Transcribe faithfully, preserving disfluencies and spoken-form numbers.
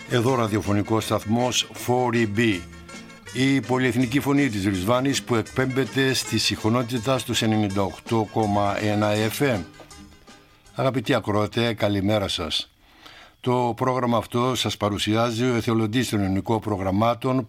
Εδώ ραδιοφωνικός σταθμός φορ ι μπι, η πολυεθνική φωνή της Ρισβάνης που εκπέμπεται στη συχνότητα στους ενενήντα οκτώ κόμμα ένα εφ εμ. Αγαπητοί ακροατέ, καλημέρα σας. Το πρόγραμμα αυτό σας παρουσιάζει ο εθελοντής των ελληνικών προγραμμάτων